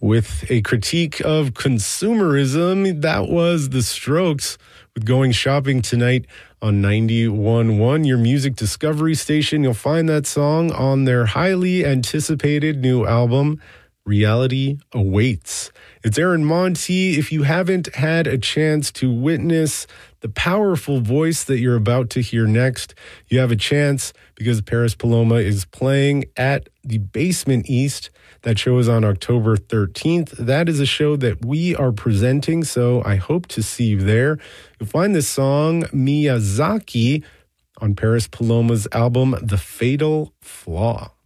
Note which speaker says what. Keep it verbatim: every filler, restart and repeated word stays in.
Speaker 1: With a critique of consumerism, that was The Strokes with Going Shopping Tonight on ninety-one point one, your music discovery station. You'll find that song on their highly anticipated new album, Reality Awaits. It's Aaron Monti. If you haven't had a chance to witness the powerful voice that you're about to hear next, you have a chance because Paris Paloma is playing at the Basement East. That show is on October thirteenth. That is a show that we are presenting, so I hope to see you there. You'll find this song, Miyazaki, on Paris Paloma's album, The Fatal Flaw.